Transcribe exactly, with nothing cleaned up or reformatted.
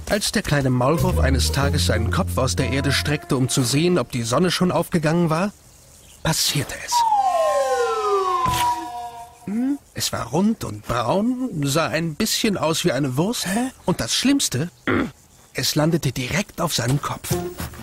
Als der kleine Maulwurf eines Tages seinen Kopf aus der Erde streckte, um zu sehen, ob die Sonne schon aufgegangen war, passierte es. Hm, es war rund und braun, sah ein bisschen aus wie eine Wurst. Und das Schlimmste, es landete direkt auf seinem Kopf.